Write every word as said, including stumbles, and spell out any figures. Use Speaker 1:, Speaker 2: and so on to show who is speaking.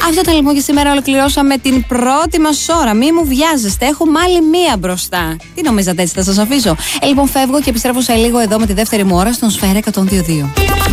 Speaker 1: Αυτό ήταν λοιπόν και σήμερα ολοκληρώσαμε την πρώτη μας ώρα. Μη μου βιάζεστε, έχουμε άλλη μία μπροστά. Τι νομίζατε, έτσι θα σας αφήσω? Ε, λοιπόν, φεύγω και επιστρέφω σε λίγο εδώ με τη δεύτερη μου ώρα στον Σφαίρα εκατόν δύο δύο.